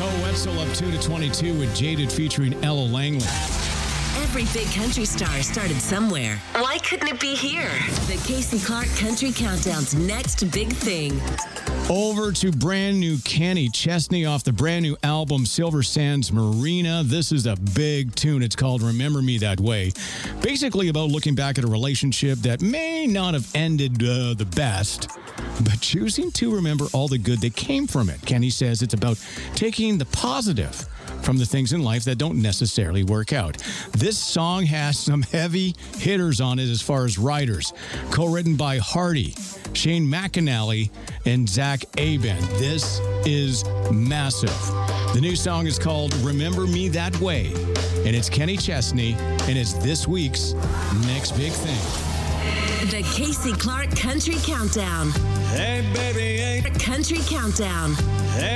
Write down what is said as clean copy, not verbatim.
Nicole Wetzel up 2-22 with Jaded featuring Ella Langley. Every big country star started somewhere. Why couldn't it be here? The Casey Clark Country Countdown's next big thing. Over to brand new Kenny Chesney off the brand new album Silver Sands Marina. This is a big tune. It's called Remember Me That Way. Basically about looking back at a relationship that may not have ended the best, but choosing to remember all the good that came from it. Kenny says it's about taking the positive from the things in life that don't necessarily work out. This song has some heavy hitters on it as far as writers. Co-written by Hardy, Shane McAnally, and Zach Aben. This is massive. The new song is called Remember Me That Way, and it's Kenny Chesney, and it's this week's next big thing. The Casey Clark Country Countdown. Hey, baby, hey. Country Countdown. Hey.